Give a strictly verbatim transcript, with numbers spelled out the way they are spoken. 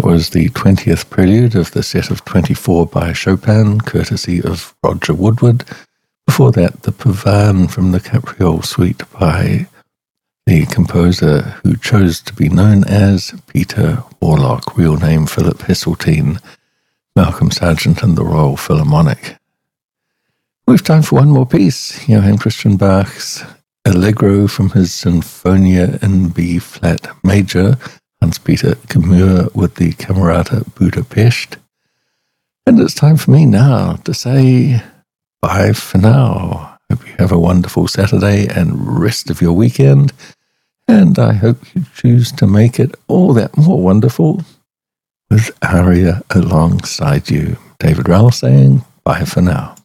That was the twentieth prelude of the set of twenty-four by Chopin, courtesy of Roger Woodward. Before that, the Pavane from the Capriole Suite by the composer who chose to be known as Peter Warlock, real name Philip Heseltine, Malcolm Sargent and the Royal Philharmonic. We've time for one more piece, Johann Christian Bach's Allegro from his Sinfonia in B-flat major, Hans-Peter Gemur with the Camerata Budapest. And it's time for me now to say bye for now. Hope you have a wonderful Saturday and rest of your weekend, and I hope you choose to make it all that more wonderful with Aria alongside you. David Rowell saying bye for now.